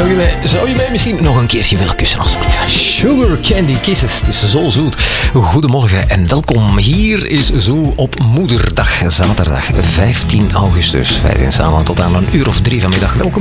Zou je mij misschien nog een keertje willen kussen, alsjeblieft? Sugar Candy Kisses, het is zo zoet. Goedemorgen en welkom. Hier is Zo op Moederdag, zaterdag 15 augustus. Wij zijn samen tot aan 1:03 vanmiddag. Welkom.